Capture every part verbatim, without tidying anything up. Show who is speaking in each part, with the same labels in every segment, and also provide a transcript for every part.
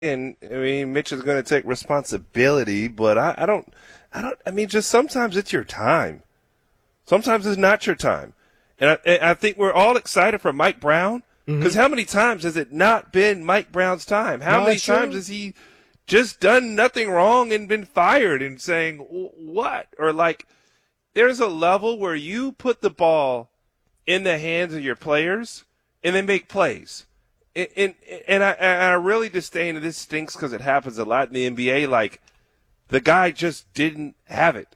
Speaker 1: and I mean, Mitch is going to take responsibility, but I, I don't, I don't, I mean, just sometimes it's your time. Sometimes it's not your time. And I, and I think we're all excited for Mike Brown because
Speaker 2: Mm-hmm.
Speaker 1: how many times has it not been Mike Brown's time? How
Speaker 2: No,
Speaker 1: many
Speaker 2: that's true.
Speaker 1: times has he just done nothing wrong and been fired and saying, what? Or like, there's a level where you put the ball in the hands of your players and they make plays. And, and, and I, and I really disdain, and this stinks because it happens a lot in the N B A, like, the guy just didn't have it.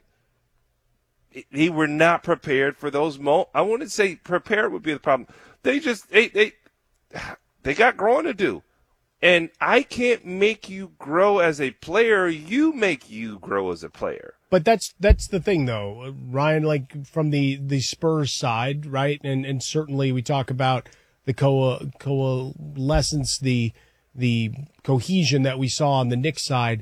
Speaker 1: He were not prepared for those moments. I wouldn't say prepared would be the problem. They just they they they got growing to do, and I can't make you grow as a player. You make you grow as a player.
Speaker 2: But that's that's the thing, though, Ryan. Like from the, the Spurs side, right? And and certainly we talk about the co- coalescence, the the cohesion that we saw on the Knicks side.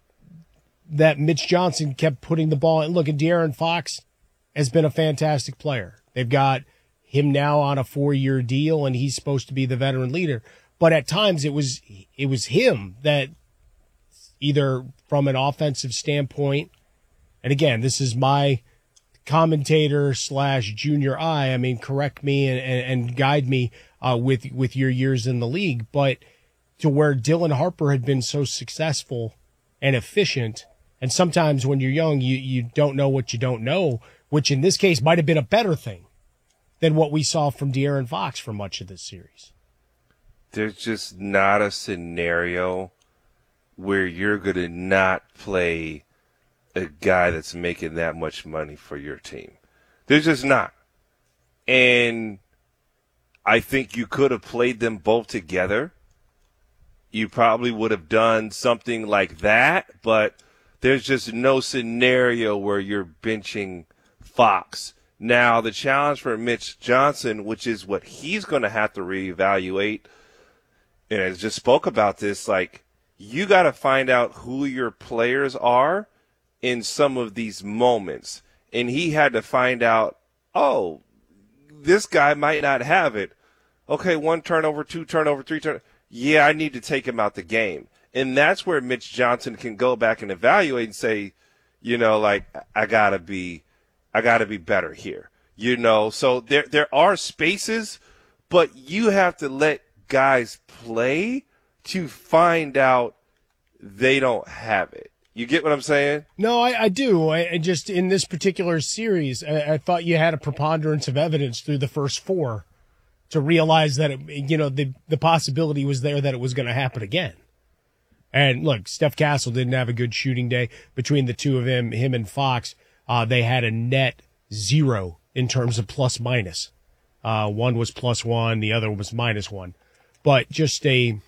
Speaker 2: That Mitch Johnson kept putting the ball in. Look, at De'Aaron Fox has been a fantastic player. They've got him now on a four-year deal, and he's supposed to be the veteran leader. But at times it was it was him that either from an offensive standpoint, and again, this is my commentator slash junior eye. I mean, correct me and, and, and guide me uh, with with your years in the league, but to where Dylan Harper had been so successful and efficient. And sometimes when you're young, you, you don't know what you don't know, which in this case might have been a better thing than what we saw from De'Aaron Fox for much of this series.
Speaker 1: There's just not a scenario where you're going to not play a guy that's making that much money for your team. There's just not. And I think you could have played them both together. You probably would have done something like that, but there's just no scenario where you're benching Fox. Now, the challenge for Mitch Johnson, which is what he's going to have to reevaluate, and I just spoke about this, like, you got to find out who your players are in some of these moments. And he had to find out, oh, this guy might not have it. Okay, one turnover, two turnover, three turnover. Yeah, I need to take him out the game. And that's where Mitch Johnson can go back and evaluate and say, you know, like, I gotta be, I gotta be better here. You know, so there, there are spaces, but you have to let guys play to find out they don't have it. You get what I'm saying?
Speaker 2: No, I, I do. I, I just, in this particular series, I, I thought you had a preponderance of evidence through the first four to realize that, it, you know, the, the possibility was there that it was going to happen again. And look, Steph Castle didn't have a good shooting day. Between the two of him, him and Fox, uh, they had a net zero in terms of plus minus. Uh, one was plus one, the other was minus one. But just a,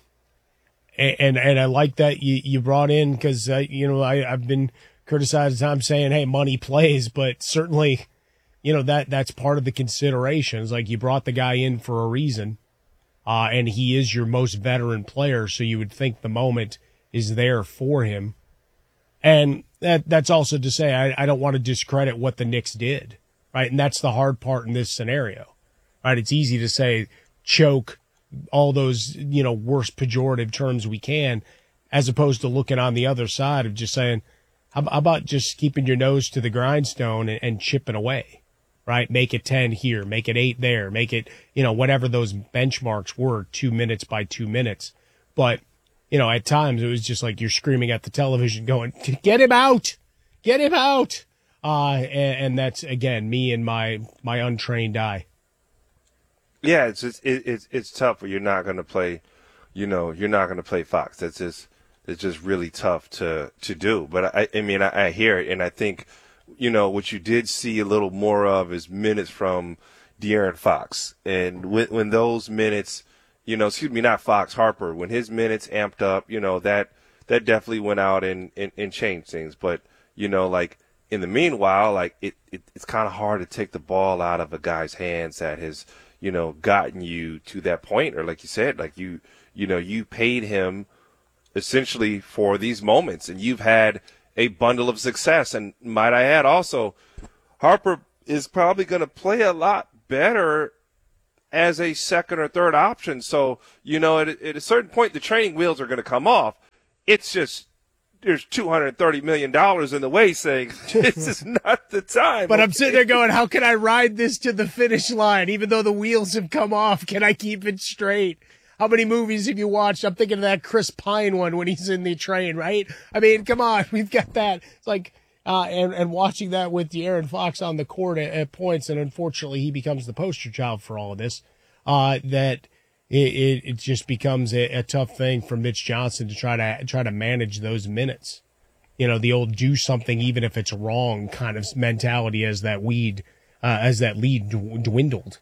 Speaker 2: and and I like that you, you brought in, because, uh, you know, I, I've been criticized. I'm saying, hey, money plays, but certainly, you know, that that's part of the considerations. Like, you brought the guy in for a reason, uh, and he is your most veteran player, so you would think the moment is there for him. And that that's also to say, I, I don't want to discredit what the Knicks did, right? And that's the hard part in this scenario, right? It's easy to say choke, all those, you know, worst pejorative terms we can, as opposed to looking on the other side of just saying, how about just keeping your nose to the grindstone and, and chipping away, right? Make it ten here, make it eight there, make it, you know, whatever those benchmarks were, two minutes by two minutes. But, you know, at times it was just like you're screaming at the television going, get him out, get him out. Uh, and, and that's, again, me and my, my untrained eye.
Speaker 1: Yeah, it's just, it, it's it's tough where you're not going to play, you know, you're not going to play Fox. That's just it's just really tough to to do. But I, I mean, I, I hear it, and I think, you know, what you did see a little more of is minutes from De'Aaron Fox, and when when those minutes, you know, excuse me, not Fox, Harper, when his minutes amped up, you know, that that definitely went out and and, and changed things. But you know, like in the meanwhile, like it, it it's kind of hard to take the ball out of a guy's hands that has, you know, gotten you to that point, or like you said, like you, you know, you paid him essentially for these moments, and you've had a bundle of success. And might I add also, Harper is probably going to play a lot better as a second or third option. So, you know, at, at a certain point, the training wheels are going to come off. It's just there's two hundred thirty million dollars in the way saying this is not the time.
Speaker 2: But
Speaker 1: okay?
Speaker 2: I'm sitting there going, how can I ride this to the finish line? Even though the wheels have come off, can I keep it straight? How many movies have you watched? I'm thinking of that Chris Pine one when he's in the train, right? I mean, come on, we've got that. It's like, uh, and, and watching that with De'Aaron Fox on the court at, at points, and unfortunately he becomes the poster child for all of this, uh, that it, it, it just becomes a, a tough thing for Mitch Johnson to try to try to manage those minutes. You know, the old do something even if it's wrong kind of mentality as that weed, uh, as that lead dwindled.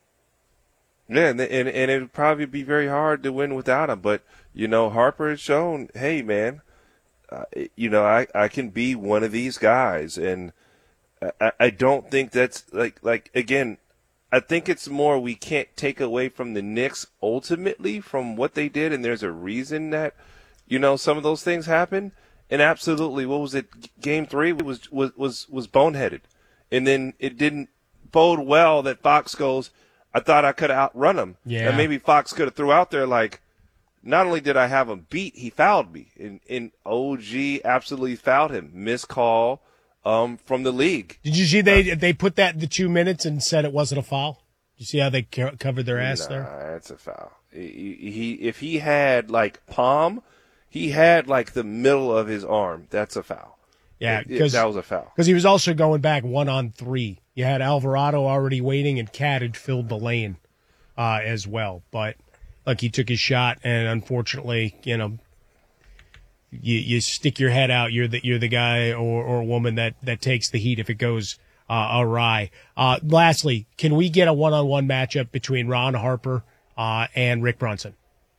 Speaker 1: Yeah, and, and and it would probably be very hard to win without him. But, you know, Harper has shown, hey, man, uh, you know, I, I can be one of these guys. And I, I don't think that's, like, like again, I think it's more we can't take away from the Knicks ultimately from what they did. And there's a reason that, you know, some of those things happen. And absolutely, what was it, game three was, was, was, was boneheaded. And then it didn't bode well that Fox goes, I thought I could have outrun him.
Speaker 2: Yeah.
Speaker 1: And maybe Fox could have threw out there like, not only did I have him beat, he fouled me. And, and O G absolutely fouled him. Missed call um, from the league.
Speaker 2: Did you see they uh, they put that in the two minutes and said it wasn't a foul? You see how they co- covered their ass
Speaker 1: nah,
Speaker 2: there?
Speaker 1: That's a foul. He, he if he had like palm, he had like the middle of his arm. That's a foul.
Speaker 2: Yeah,
Speaker 1: because that was a foul.
Speaker 2: Because he was also going back one on three. You had Alvarado already waiting, and Cat had filled the lane uh, as well. But look, he took his shot, and unfortunately, you know, you you stick your head out. You're the you're the guy or or woman that that takes the heat if it goes uh, awry. Uh, lastly, can we get a one on one matchup between Ron Harper uh, and Rick Brunson?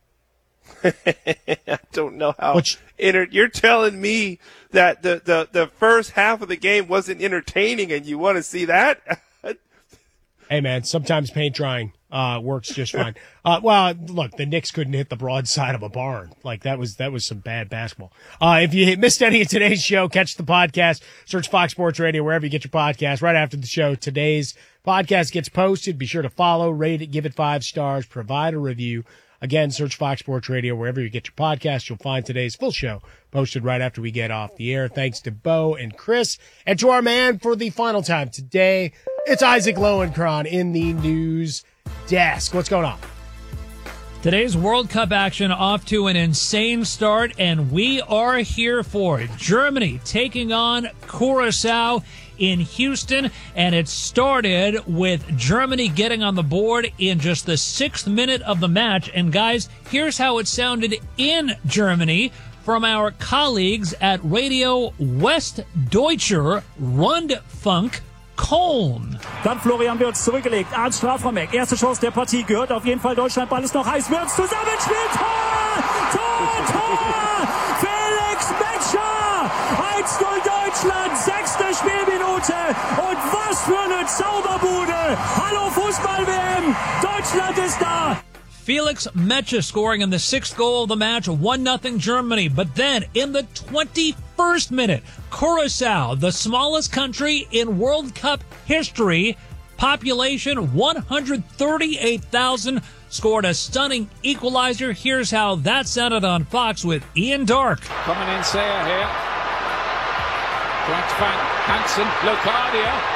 Speaker 1: I don't know how.
Speaker 2: Which,
Speaker 1: enter- you're telling me that the, the, the first half of the game wasn't entertaining, and you want to see that?
Speaker 2: Hey, man, sometimes paint drying uh, works just fine. Uh, well, look, the Knicks couldn't hit the broadside of a barn. Like, that was that was some bad basketball. Uh, if you missed any of today's show, catch the podcast. Search Fox Sports Radio wherever you get your podcast. Right after the show, today's podcast gets posted. Be sure to follow, rate it, give it five stars, provide a review. Again, search Fox Sports Radio wherever you get your podcast. You'll find today's full show posted right after we get off the air. Thanks to Bo and Chris. And to our man for the final time today, it's Isaac Lowenkron in the news desk. What's going on?
Speaker 3: Today's World Cup action off to an insane start, and we are here for it. Germany taking on Curacao in Houston, and it started with Germany getting on the board in just the sixth minute of the match. And guys, here's how it sounded in Germany from our colleagues at Radio Westdeutscher Rundfunk Köln.
Speaker 4: Dann Florian Wirtz zurückgelegt, Arndt Strafraum-Eck. Erste Chance der Partie, gehört auf jeden Fall Deutschland. Ball ist noch heiß, Wirtz zusammenspielt, Tor! Tor, Tor! Felix Metscher! eins null Deutschland, sechste Spielminute. Und was für eine Zauberbude! Hallo Fußball-W M, Deutschland ist da!
Speaker 3: Felix Metscher scoring in the sixth goal of the match, one nothing Germany. But then, in the twenty-first minute, Curacao, the smallest country in World Cup history, population one hundred thirty-eight thousand, scored a stunning equalizer. Here's how that sounded on Fox with Ian Dark.
Speaker 5: Coming in Sayer here. Trying to find Hansen, Locadia.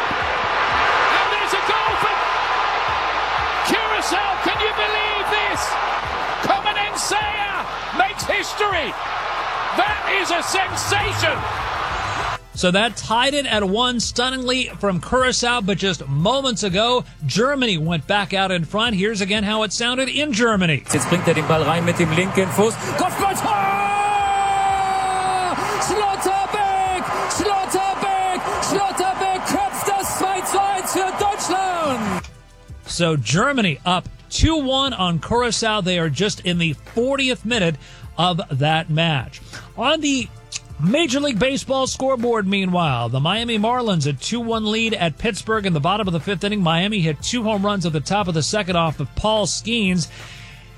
Speaker 5: Curacao, can you believe this? Common makes history. That is a sensation.
Speaker 3: So that tied it at one stunningly from Curacao, but just moments ago, Germany went back out in front. Here's again how it sounded in Germany.
Speaker 4: Jetzt bringt er den Ball rein mit dem linken Fuß. Kopfballtor! Schlotterbeck! Schlotterbeck! Schlotterbeck köpft das zwei zu eins für Deutschland!
Speaker 3: So Germany up two one on Curacao. They are just in the fortieth minute of that match. On the Major League Baseball scoreboard, meanwhile, the Miami Marlins a two one lead at Pittsburgh in the bottom of the fifth inning. Miami hit two home runs at the top of the second off of Paul Skeens.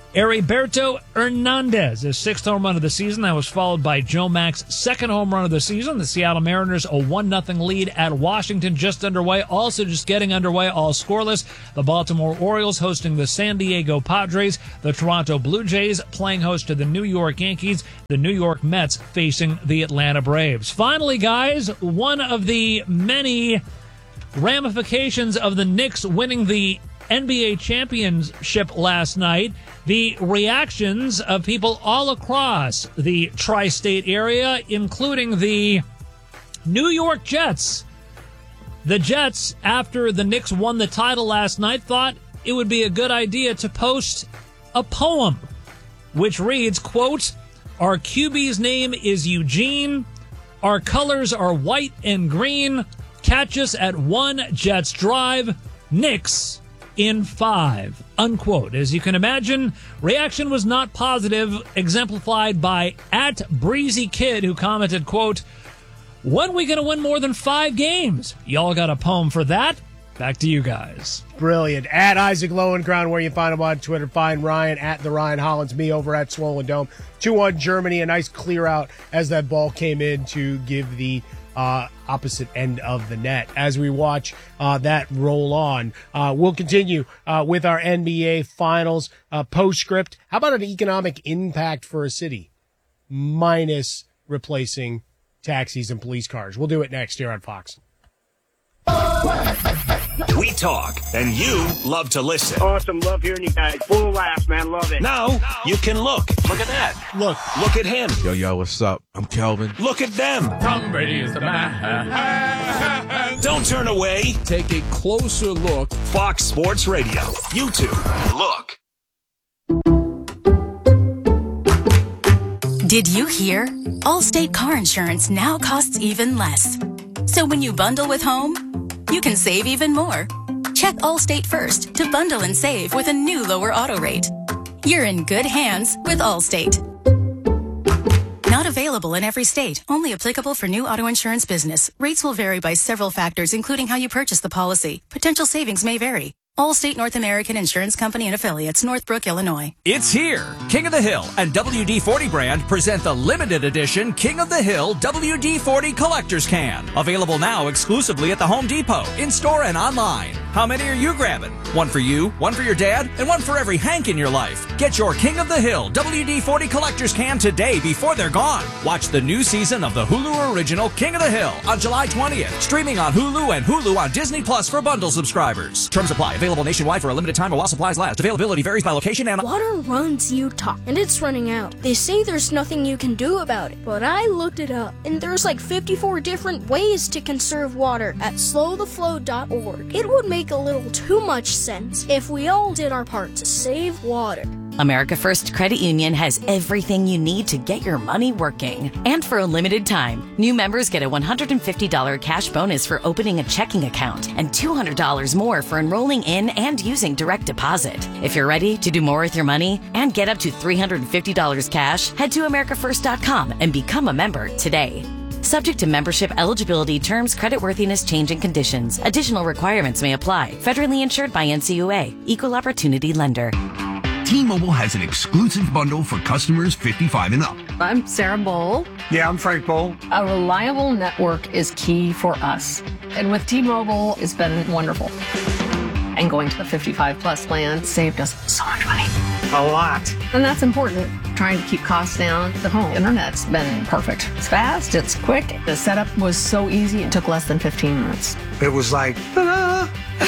Speaker 3: Heriberto Hernandez, his sixth home run of the season. That was followed by Joe Mack's second home run of the season. The Seattle Mariners, a one nothing lead at Washington, just underway. Also just getting underway, all scoreless. The Baltimore Orioles hosting the San Diego Padres. The Toronto Blue Jays playing host to the New York Yankees. The New York Mets facing the Atlanta Braves. Finally, guys, one of the many ramifications of the Knicks winning the N B A championship last night, the reactions of people all across the tri-state area, including the New York Jets. The Jets, after the Knicks won the title last night, thought it would be a good idea to post a poem, which reads, quote, "Our Q B's name is Eugene. Our colors are white and green. Catch us at one Jets Drive. Knicks in five," unquote. As you can imagine, reaction was not positive, exemplified by at Breezy Kid, who commented, quote, "When we gonna win more than five games? Y'all got a poem for that? Back to you guys."
Speaker 2: Brilliant. At Isaac Lowencrown, where you find him on Twitter. Find Ryan at the Ryan Hollins. Me over at Swollen Dome. two one Germany. A nice clear out as that ball came in to give the uh, opposite end of the net. As we watch uh, that roll on, uh, we'll continue uh, with our N B A Finals uh, postscript. How about an economic impact for a city minus replacing taxis and police cars? We'll do it next here on Fox.
Speaker 6: We talk, and you love to listen.
Speaker 7: Awesome. Love hearing you guys. Full laughs, man. Love it.
Speaker 6: Now, you can look. Look at that.
Speaker 2: Look.
Speaker 6: Look at him.
Speaker 8: Yo, yo, what's up? I'm Kelvin.
Speaker 6: Look at them.
Speaker 5: Tom Brady is the man.
Speaker 6: Don't turn away.
Speaker 8: Take a closer look.
Speaker 6: Fox Sports Radio. YouTube. Look.
Speaker 9: Did you hear? Allstate car insurance now costs even less. So when you bundle with home, you can save even more. Check Allstate first to bundle and save with a new lower auto rate. You're in good hands with Allstate. Not available in every state. Only applicable for new auto insurance business. Rates will vary by several factors, including how you purchase the policy. Potential savings may vary. Allstate North American Insurance Company and Affiliates, Northbrook, Illinois.
Speaker 10: It's here. King of the Hill and W D forty brand present the limited edition King of the Hill W D forty Collector's Can. Available now exclusively at the Home Depot, in-store and online. How many are you grabbing? One for you, one for your dad, and one for every Hank in your life. Get your King of the Hill W D forty Collector's Can today before they're gone. Watch the new season of the Hulu original King of the Hill on July twentieth. Streaming on Hulu and Hulu on Disney Plus for bundle subscribers. Terms apply. Available nationwide for a limited time or while supplies last. Availability varies by location and...
Speaker 11: Water runs Utah, and it's running out. They say there's nothing you can do about it, but I looked it up, and there's like fifty-four different ways to conserve water at slow the flow dot org. It would make a little too much sense if we all did our part to save water.
Speaker 9: America First Credit Union has everything you need to get your money working. And for a limited time, new members get a one hundred fifty dollars cash bonus for opening a checking account and two hundred dollars more for enrolling in and using direct deposit. If you're ready to do more with your money and get up to three hundred fifty dollars cash, head to america first dot com and become a member today. Subject to membership eligibility, terms, creditworthiness, changing conditions. Additional requirements may apply. Federally insured by N C U A. Equal Opportunity Lender.
Speaker 12: T-Mobile has an exclusive bundle for customers fifty-five and up.
Speaker 13: I'm Sarah Bowl.
Speaker 7: Yeah, I'm Frank Bowl.
Speaker 13: A reliable network is key for us. And with T-Mobile, it's been wonderful. And going to the fifty-five plus plan saved us so much money.
Speaker 7: A lot.
Speaker 13: And that's important. Trying to keep costs down. The home internet's been perfect. It's fast, it's quick. The setup was so easy, it took less than fifteen minutes.
Speaker 7: It was like, ta-da!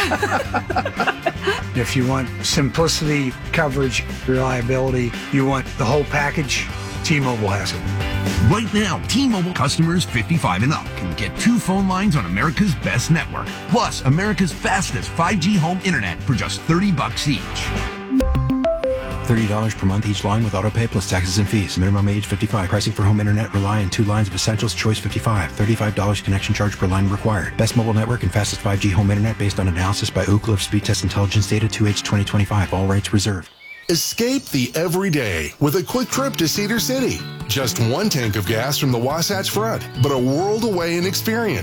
Speaker 7: If you want simplicity, coverage, reliability, you want the whole package, T-Mobile has it.
Speaker 12: Right now, T-Mobile customers fifty-five and up can get two phone lines on America's best network, plus America's fastest five G home internet for just thirty bucks each.
Speaker 14: thirty dollars per month each line with autopay plus taxes and fees. Minimum age fifty-five. Pricing for home internet rely on two lines of Essentials Choice fifty-five. thirty-five dollars connection charge per line required. Best mobile network and fastest five G home internet based on analysis by Ookla of Speed Test Intelligence data two H twenty twenty-five. All rights reserved.
Speaker 15: Escape the everyday with a quick trip to Cedar City. Just one tank of gas from the Wasatch Front, but a world away in experience.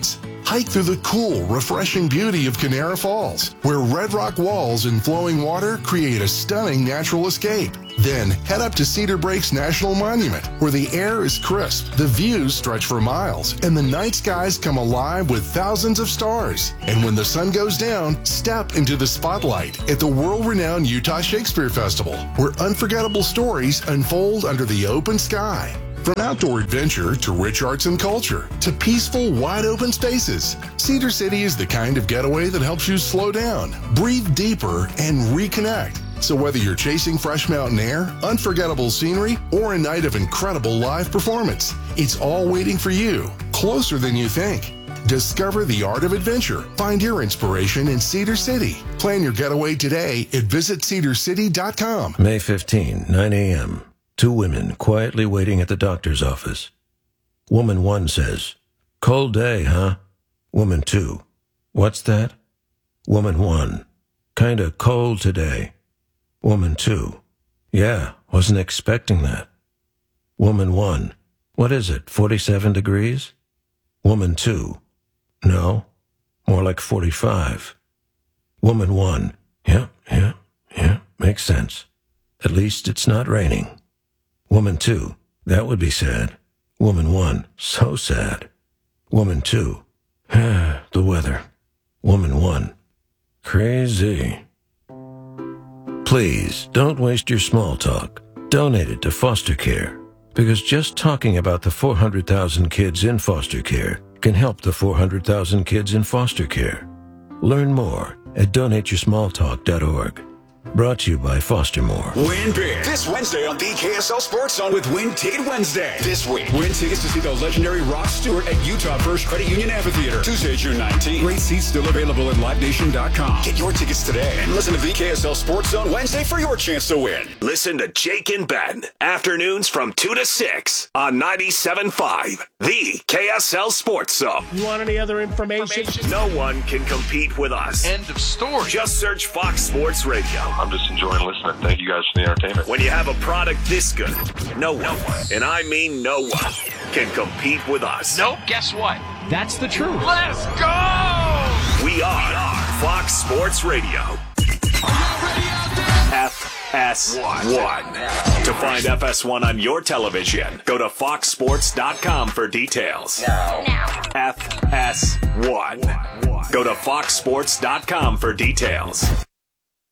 Speaker 15: Hike through the cool, refreshing beauty of Canara Falls, where red rock walls and flowing water create a stunning natural escape. Then head up to Cedar Breaks National Monument, where the air is crisp, the views stretch for miles, and the night skies come alive with thousands of stars. And when the sun goes down, step into the spotlight at the world-renowned Utah Shakespeare Festival, where unforgettable stories unfold under the open sky. From outdoor adventure to rich arts and culture to peaceful, wide-open spaces, Cedar City is the kind of getaway that helps you slow down, breathe deeper, and reconnect. So whether you're chasing fresh mountain air, unforgettable scenery, or a night of incredible live performance, it's all waiting for you, closer than you think. Discover the art of adventure. Find your inspiration in Cedar City. Plan your getaway today at visit cedar city dot com.
Speaker 16: May fifteenth, nine a.m. Two women quietly waiting at the doctor's office. Woman one says, "Cold day, huh?" Woman two, "What's that?" Woman one, "Kinda cold today." Woman two, "Yeah, wasn't expecting that." Woman one, "What is it, forty-seven degrees?" Woman two, "No, more like forty-five." Woman one, "Yeah, yeah, yeah, makes sense. At least it's not raining." Woman two, "That would be sad." Woman one, "So sad." Woman two, "Ah, the weather." Woman one, "Crazy." Please, don't waste your small talk. Donate it to foster care. Because just talking about the four hundred thousand kids in foster care can help the four hundred thousand kids in foster care. Learn more at donate your small talk dot org. Brought to you by Foster More.
Speaker 17: Win big this Wednesday on the K S L Sports Zone with Win Ticket Wednesday. This week, win tickets to see the legendary Rod Stewart at Utah First Credit Union Amphitheater, Tuesday, June nineteenth. Great seats still available at live nation dot com. Get your tickets today and listen to the K S L Sports Zone Wednesday for your chance to win.
Speaker 6: Listen to Jake and Ben, afternoons from two to six on ninety-seven point five, the K S L Sports Zone.
Speaker 2: You want any other information?
Speaker 6: No one can compete with us.
Speaker 18: End of story.
Speaker 6: Just search Fox Sports Radio.
Speaker 18: I'm just enjoying listening. Thank you guys for the entertainment.
Speaker 6: When you have a product this good, no one, and I mean no one, can compete with us.
Speaker 18: Nope, guess what? That's the truth.
Speaker 6: Let's go! We are Fox Sports Radio. F S one. To find F S one on your television, go to fox sports dot com for details.
Speaker 18: Now.
Speaker 6: F S one. Go to fox sports dot com for details.